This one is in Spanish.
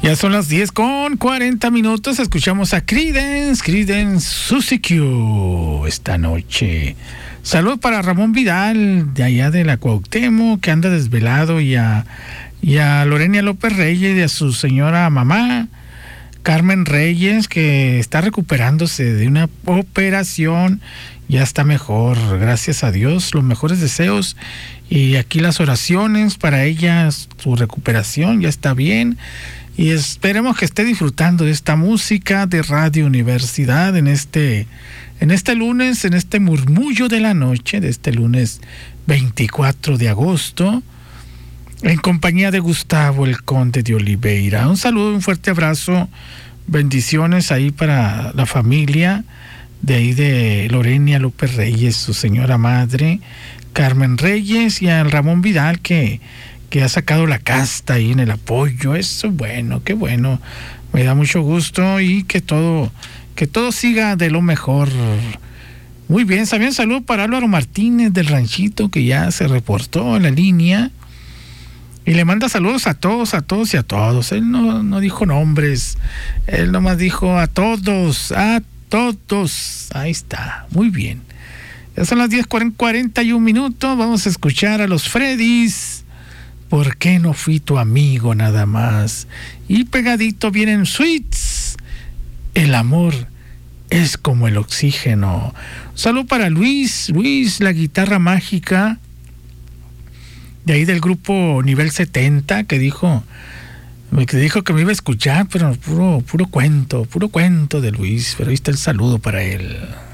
Ya son las 10:40. Escuchamos a Creedence Suzy Q esta noche. Saludos para Ramón Vidal, de allá de la Cuauhtémoc, que anda desvelado, y a Lorenia López Reyes y a su señora mamá, Carmen Reyes, que está recuperándose de una operación. Ya está mejor, gracias a Dios. Los mejores deseos y aquí las oraciones para ella, su recuperación, ya está bien. Y esperemos que esté disfrutando de esta música de Radio Universidad en este lunes, en este murmullo de la noche, de este lunes 24 de agosto, en compañía de Gustavo el Conde de Oliveira. Un saludo, un fuerte abrazo, bendiciones ahí para la familia de ahí de Lorenia López Reyes, su señora madre, Carmen Reyes, y al Ramón Vidal, que ha sacado la casta ahí en el apoyo. Eso, bueno, qué bueno, me da mucho gusto, y que todo siga de lo mejor. Muy bien, también saludo para Álvaro Martínez del Ranchito, que ya se reportó en la línea, y le manda saludos a todos y a todos. Él no dijo nombres, él nomás dijo a todos. Ahí está, muy bien. Ya son las 10:41. Vamos a escuchar a los Freddys. ¿Por qué no fui tu amigo nada más? Y pegadito vienen Sweets. El amor es como el oxígeno. Saludo para Luis, la guitarra mágica, de ahí del grupo Nivel 70, que dijo que me iba a escuchar, pero puro cuento de Luis. Pero ahí está el saludo para él.